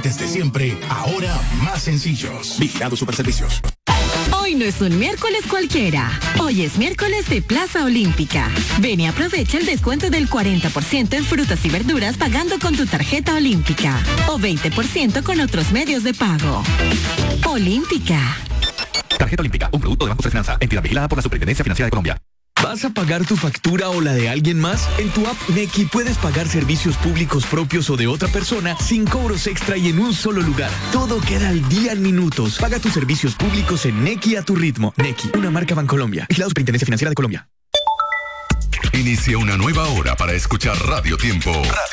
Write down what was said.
trámites de siempre, ahora más sencillos. Vigilado Superservicios. Hoy no es un miércoles cualquiera. Hoy es miércoles de Plaza Olímpica. Ven y aprovecha el descuento del 40% en frutas y verduras pagando con tu tarjeta Olímpica. O 20% con otros medios de pago. Olímpica. Tarjeta Olímpica, un producto de Banco de Finanza, entidad vigilada por la Superintendencia Financiera de Colombia. ¿Vas a pagar tu factura o la de alguien más? En tu app Nequi puedes pagar servicios públicos propios o de otra persona sin cobros extra y en un solo lugar. Todo queda al día en minutos. Paga tus servicios públicos en Nequi a tu ritmo. Nequi, una marca Bancolombia. Vigilado Superintendencia Financiera de Colombia. Inicia una nueva hora para escuchar Radio Tiempo.